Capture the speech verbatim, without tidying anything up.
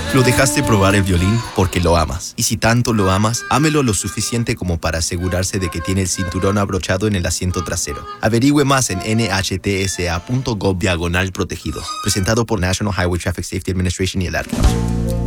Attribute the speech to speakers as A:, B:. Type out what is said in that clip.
A: Lo dejaste probar el violín porque lo amas. Y si tanto lo amas, ámelo lo suficiente como para asegurarse de que tiene el cinturón abrochado en el asiento trasero. Averigüe más en n h t s a punto gov diagonal protegidos. Presentado por National Highway Traffic Safety Administration y el Ad Council.